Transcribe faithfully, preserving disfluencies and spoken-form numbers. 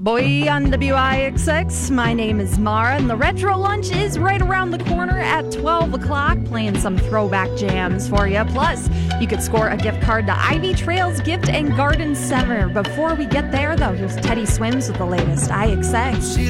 Boy on W I X X, my name is Mara, and the Retro Lunch is right around the corner at twelve o'clock, playing some throwback jams for you. Plus, you could score a gift card to Ivy Trails Gift and Garden Center. Before we get there, though, here's Teddy Swims with the latest I X X.